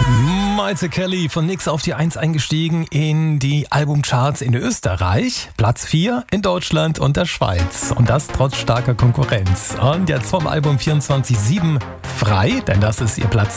Maite Kelly von Nix auf die 1 eingestiegen in die Albumcharts in Österreich. Platz 4 in Deutschland und der Schweiz. Und das trotz starker Konkurrenz. Und jetzt vom Album 24/7 frei, denn das ist ihr Platz